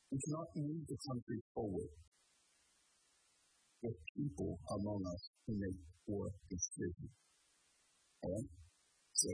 We cannot move the country forward with people among us who make poor decisions. Okay?